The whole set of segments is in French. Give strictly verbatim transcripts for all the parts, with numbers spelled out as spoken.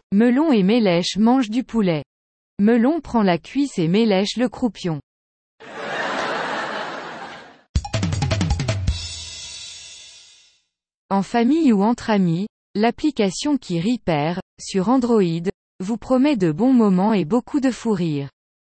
Melon et Mélèche mangent du poulet. Melon prend la cuisse et Mélèche le croupion. En famille ou entre amis, l'application qui rit perd, sur Android, vous promet de bons moments et beaucoup de fou rire.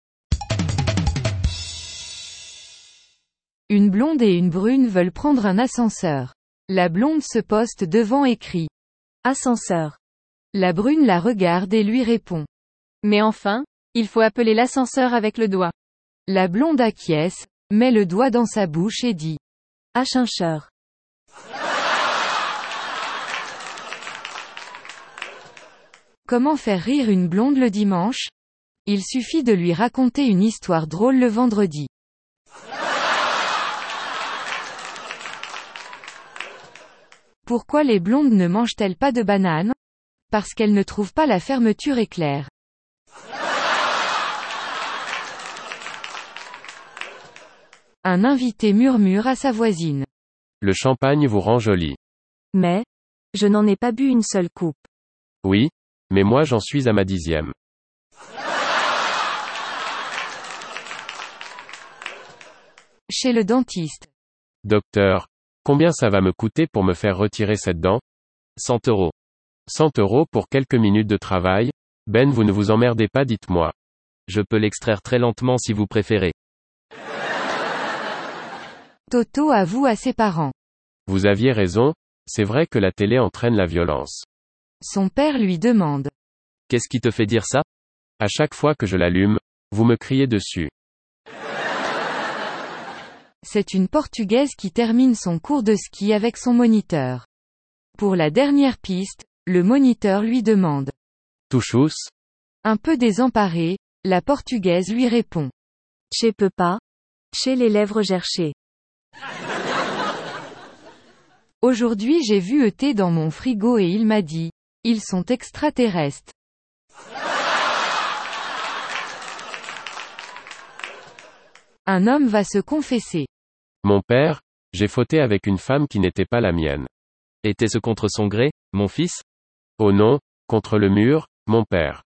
Une blonde et une brune veulent prendre un ascenseur. La blonde se poste devant et crie « Ascenseur ». La brune la regarde et lui répond « Mais enfin, il faut appeler l'ascenseur avec le doigt ». La blonde acquiesce, met le doigt dans sa bouche et dit « Ascenseur ». Comment faire rire une blonde le dimanche? Il suffit de lui raconter une histoire drôle le vendredi. Pourquoi les blondes ne mangent-elles pas de bananes? Parce qu'elles ne trouvent pas la fermeture éclair. Un invité murmure à sa voisine. Le champagne vous rend jolie. Mais, je n'en ai pas bu une seule coupe. Oui, mais moi j'en suis à ma dixième. Chez le dentiste. Docteur, combien ça va me coûter pour me faire retirer cette dent? cent euros. cent euros pour quelques minutes de travail? Ben, vous ne vous emmerdez pas, dites-moi. Je peux l'extraire très lentement si vous préférez. Toto avoue à ses parents. Vous aviez raison, c'est vrai que la télé entraîne la violence. Son père lui demande. Qu'est-ce qui te fait dire ça? À chaque fois que je l'allume, vous me criez dessus. C'est une Portugaise qui termine son cours de ski avec son moniteur. Pour la dernière piste, le moniteur lui demande. Touchous? Un peu désemparée, la Portugaise lui répond. Je peux pas. Chez les lèvres gerchées. Aujourd'hui j'ai vu E T dans mon frigo et il m'a dit. Ils sont extraterrestres. Un homme va se confesser. Mon père, j'ai fauté avec une femme qui n'était pas la mienne. Était-ce contre son gré, mon fils? Oh non, contre le mur, mon père.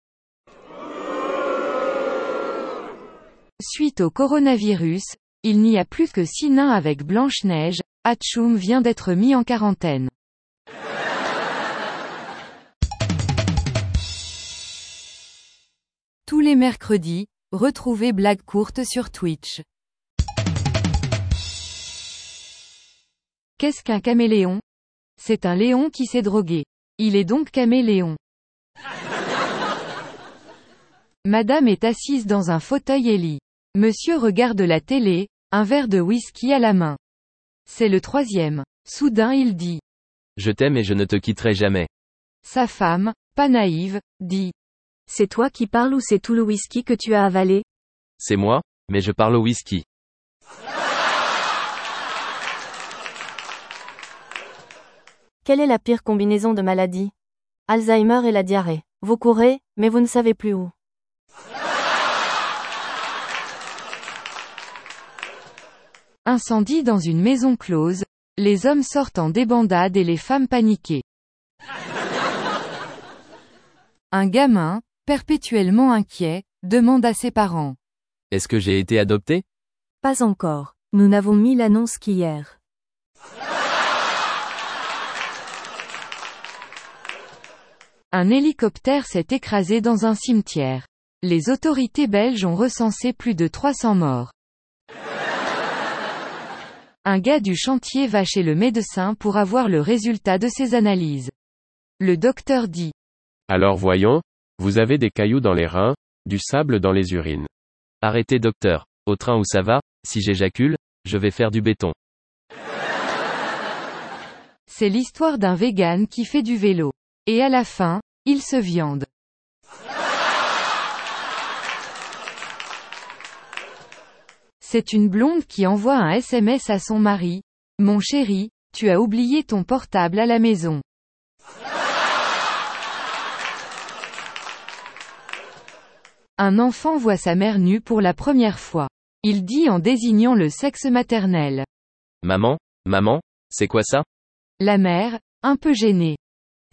Suite au coronavirus, il n'y a plus que six nains avec Blanche-Neige, Hatchoum vient d'être mis en quarantaine. Tous les mercredis, retrouvez Blague courte sur Twitch. Qu'est-ce qu'un caméléon? C'est un léon qui s'est drogué. Il est donc caméléon. Madame est assise dans un fauteuil et lit. Monsieur regarde la télé, un verre de whisky à la main. C'est le troisième. Soudain il dit. Je t'aime et je ne te quitterai jamais. Sa femme, pas naïve, dit. C'est toi qui parles ou c'est tout le whisky que tu as avalé? C'est moi, mais je parle au whisky. Quelle est la pire combinaison de maladies? Alzheimer et la diarrhée. Vous courez, mais vous ne savez plus où. Incendie dans une maison close, les hommes sortent en débandade et les femmes paniquées. Un gamin, perpétuellement inquiet, demande à ses parents. Est-ce que j'ai été adopté? Pas encore. Nous n'avons mis l'annonce qu'hier. Un hélicoptère s'est écrasé dans un cimetière. Les autorités belges ont recensé plus de trois cents morts. Un gars du chantier va chez le médecin pour avoir le résultat de ses analyses. Le docteur dit. Alors voyons, vous avez des cailloux dans les reins, du sable dans les urines. Arrêtez docteur. Au train où ça va, si j'éjacule, je vais faire du béton. C'est l'histoire d'un vegan qui fait du vélo. Et à la fin, il se viande. C'est une blonde qui envoie un S M S à son mari. Mon chéri, tu as oublié ton portable à la maison. Un enfant voit sa mère nue pour la première fois. Il dit en désignant le sexe maternel. Maman, maman, c'est quoi ça? La mère, un peu gênée.